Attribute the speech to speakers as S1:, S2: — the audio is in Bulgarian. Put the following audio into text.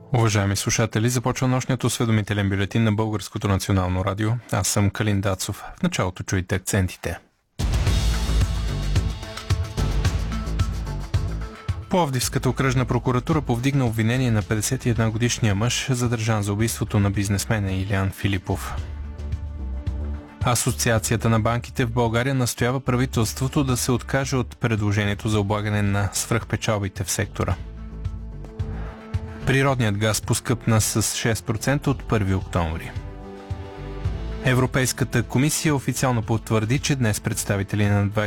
S1: Уважаеми слушатели, започва нощният осведомителен бюлетин на Българското национално радио. Аз съм Калин Дацов. В началото чуйте акцентите. Пловдивската окръжна прокуратура повдигна обвинение на 51-годишния мъж, задържан за убийството на бизнесмена Илиян Филипов. Асоциацията на банките в България настоява правителството да се откаже от предложението за облагане на свръхпечалбите в сектора. Природният газ поскъпна с 6% от 1 октомври. Европейската комисия официално потвърди, че днес представители на